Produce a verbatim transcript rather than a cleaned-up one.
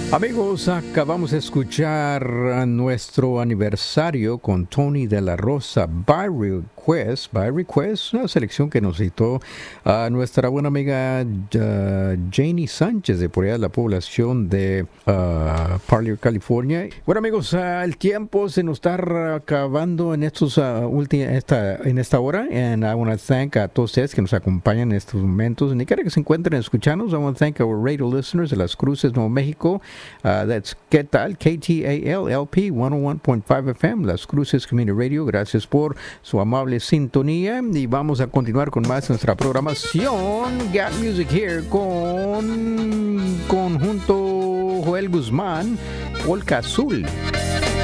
Amigos, acabamos de escuchar a nuestro aniversario con Tony de la Rosa, by Request, by Request, una selección que nos citó a nuestra buena amiga uh, Janie Sánchez de por allá de la población de uh, Parlier, California. Bueno amigos, uh, el tiempo se nos está acabando en estos uh, ulti- esta, en esta hora, and I want to thank a todos ustedes que nos acompañan en estos momentos. Ni quiera que se encuentren escuchando, I want to thank our radio listeners de Las Cruces, Nuevo México. Uh, that's ¿Qué tal? K T A L L P ciento uno punto cinco F M, Las Cruces Community Radio. Gracias por su amable sintonía y vamos a continuar con más nuestra programación. Got Music Here con conjunto Joel Guzmán, Polka Azul.